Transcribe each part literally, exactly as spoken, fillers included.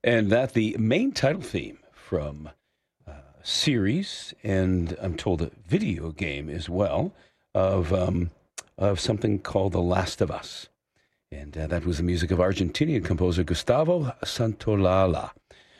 And that the main title theme from a series, and I'm told a video game as well, of um, of something called The Last of Us. And uh, that was the music of Argentinian composer Gustavo Santaolalla.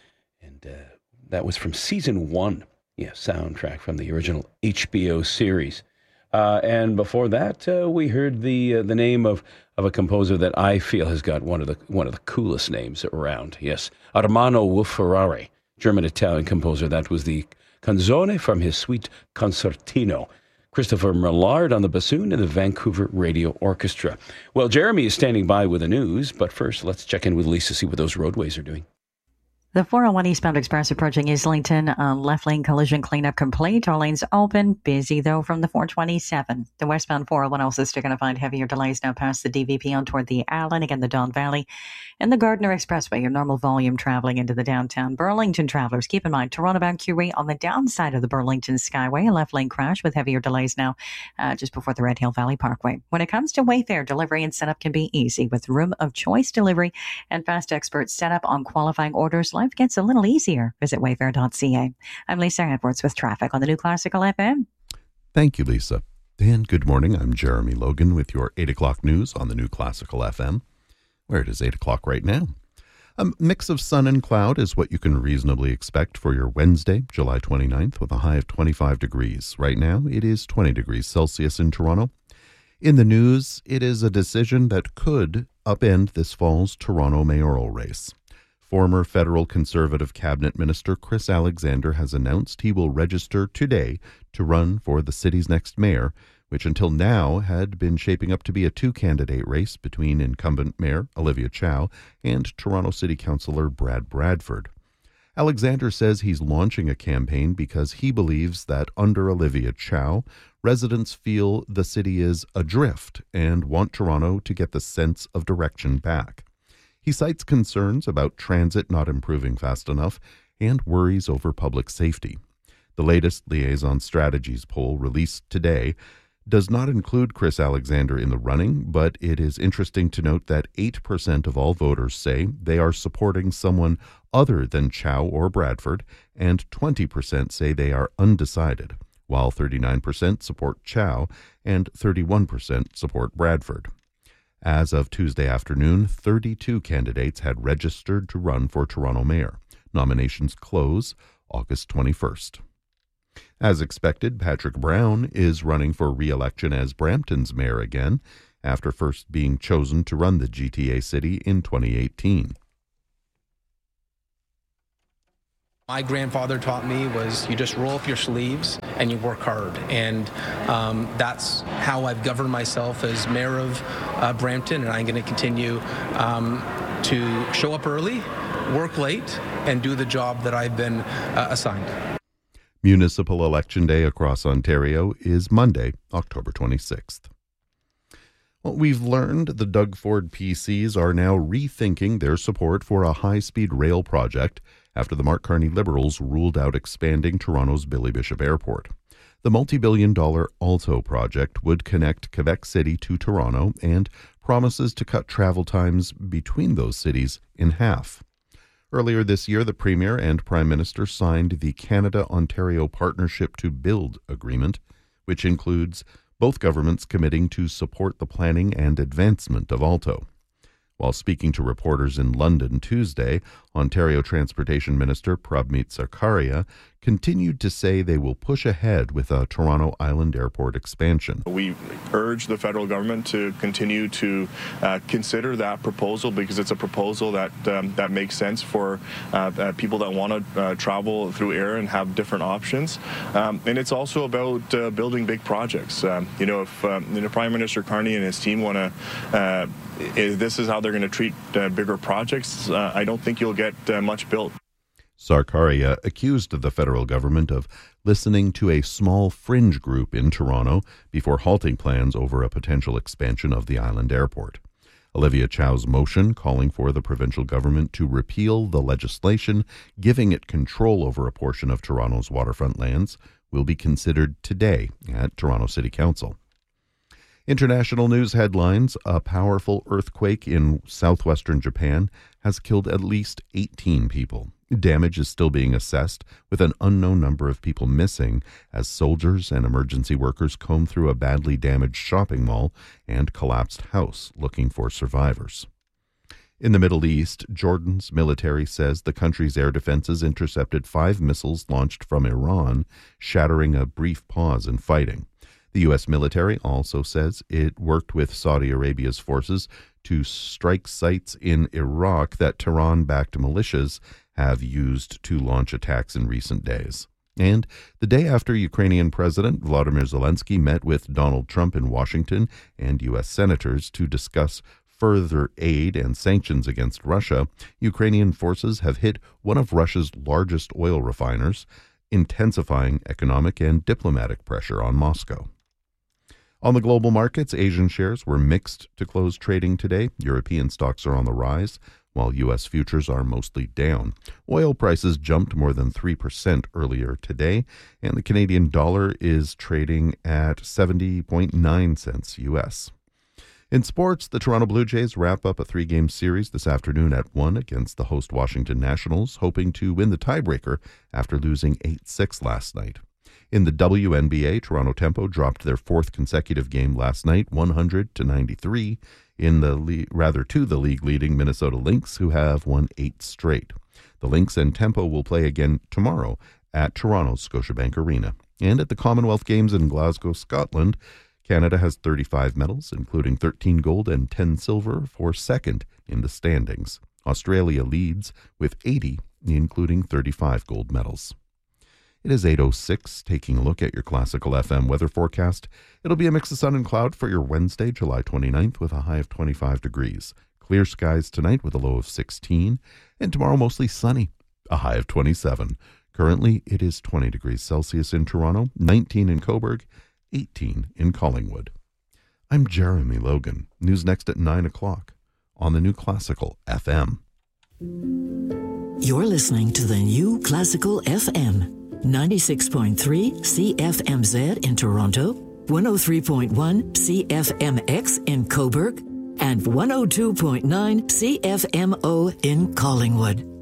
And uh, that was from season one, yeah, soundtrack from the original H B O series. Uh, and before that, uh, we heard the uh, the name of, of a composer that I feel has got one of the one of the coolest names around. Yes, Armando Wolf-Ferrari, German-Italian composer. That was the Canzone from his Suite Concertino. Christopher Millard on the bassoon and the Vancouver Radio Orchestra. Well, Jeremy is standing by with the news, but first let's check in with Lisa, see what those roadways are doing. The four oh one eastbound express approaching Islington, uh, left lane collision cleanup complete. All lanes open. Busy, though, from the four twenty-seven. The westbound four oh one also still going to find heavier delays now past the D V P on toward the Allen, again the Don Valley, and the Gardiner Expressway. Your normal volume traveling into the downtown Burlington travelers. Keep in mind, Toronto-bound Q E on the downside of the Burlington Skyway. A left lane crash with heavier delays now uh, just before the Red Hill Valley Parkway. When it comes to Wayfair, delivery and setup can be easy with room of choice delivery and fast expert setup on qualifying orders. Life gets a little easier. Visit wayfair dot c a. I'm Lisa Edwards with traffic on the New Classical F M. Thank you, Lisa. And good morning. I'm Jeremy Logan with your eight o'clock news on the New Classical F M, where it is eight o'clock right now. A mix of sun and cloud is what you can reasonably expect for your Wednesday, July twenty-ninth, with a high of twenty-five degrees. Right now, it is twenty degrees Celsius in Toronto. In the news, it is a decision that could upend this fall's Toronto mayoral race. Former federal Conservative cabinet minister Chris Alexander has announced he will register today to run for the city's next mayor, which until now had been shaping up to be a two-candidate race between incumbent Mayor Olivia Chow and Toronto City Councillor Brad Bradford. Alexander says he's launching a campaign because he believes that under Olivia Chow, residents feel the city is adrift and want Toronto to get the sense of direction back. He cites concerns about transit not improving fast enough and worries over public safety. The latest Liaison Strategies poll released today does not include Chris Alexander in the running, but it is interesting to note that eight percent of all voters say they are supporting someone other than Chow or Bradford, and twenty percent say they are undecided, while thirty-nine percent support Chow and thirty-one percent support Bradford. As of Tuesday afternoon, thirty-two candidates had registered to run for Toronto mayor. Nominations close August twenty-first. As expected, Patrick Brown is running for re-election as Brampton's mayor again, after first being chosen to run the G T A city in twenty eighteen. My grandfather taught me was you just roll up your sleeves and you work hard. And um, that's how I've governed myself as mayor of uh, Brampton. And I'm going to continue um, to show up early, work late, and do the job that I've been uh, assigned. Municipal Election Day across Ontario is Monday, October twenty-sixth. Well, we've learned the Doug Ford P Cs are now rethinking their support for a high-speed rail project after the Mark Carney Liberals ruled out expanding Toronto's Billy Bishop Airport. The multi-billion dollar ALTO project would connect Quebec City to Toronto and promises to cut travel times between those cities in half. Earlier this year, the Premier and Prime Minister signed the Canada-Ontario Partnership to Build agreement, which includes both governments committing to support the planning and advancement of ALTO. While speaking to reporters in London Tuesday, Ontario Transportation Minister Prabmeet Sarkaria continued to say they will push ahead with a Toronto Island Airport expansion. We urge the federal government to continue to uh, consider that proposal because it's a proposal that um, that makes sense for uh, uh, people that want to uh, travel through air and have different options. Um, and it's also about uh, building big projects. Um, you know, if um, you know, Prime Minister Carney and his team want to uh, Is this is how they're going to treat uh, bigger projects, uh, I don't think you'll get uh, much built. Sarkaria accused the federal government of listening to a small fringe group in Toronto before halting plans over a potential expansion of the island airport. Olivia Chow's motion calling for the provincial government to repeal the legislation giving it control over a portion of Toronto's waterfront lands will be considered today at Toronto City Council. International news headlines. A powerful earthquake in southwestern Japan has killed at least eighteen people. Damage is still being assessed, with an unknown number of people missing as soldiers and emergency workers comb through a badly damaged shopping mall and collapsed house looking for survivors. In the Middle East, Jordan's military says the country's air defenses intercepted five missiles launched from Iran, shattering a brief pause in fighting. The U S military also says it worked with Saudi Arabia's forces to strike sites in Iraq that Tehran-backed militias have used to launch attacks in recent days. And the day after Ukrainian President Volodymyr Zelensky met with Donald Trump in Washington and U S senators to discuss further aid and sanctions against Russia, Ukrainian forces have hit one of Russia's largest oil refiners, intensifying economic and diplomatic pressure on Moscow. On the global markets, Asian shares were mixed to close trading today. European stocks are on the rise, while U S futures are mostly down. Oil prices jumped more than three percent earlier today, and the Canadian dollar is trading at seventy point nine cents U S. In sports, the Toronto Blue Jays wrap up a three-game series this afternoon at one against the host Washington Nationals, hoping to win the tiebreaker after losing eight six last night. In the W N B A, Toronto Tempo dropped their fourth consecutive game last night, one hundred to ninety-three, in the le- rather to the league-leading Minnesota Lynx, who have won eight straight. The Lynx and Tempo will play again tomorrow at Toronto's Scotiabank Arena. And at the Commonwealth Games in Glasgow, Scotland, Canada has thirty-five medals, including thirteen gold and ten silver, for second in the standings. Australia leads with eighty, including thirty-five gold medals. It is eight oh six, taking a look at your Classical F M weather forecast. It'll be a mix of sun and cloud for your Wednesday, July twenty-ninth, with a high of twenty-five degrees. Clear skies tonight with a low of sixteen, and tomorrow mostly sunny, a high of twenty-seven. Currently, it is twenty degrees Celsius in Toronto, nineteen in Cobourg, eighteen in Collingwood. I'm Jeremy Logan. News next at nine o'clock on the New Classical F M. You're listening to the New Classical F M. ninety-six point three C F M Z in Toronto, one oh three point one C F M X in Cobourg, and one oh two point nine C F M O in Collingwood.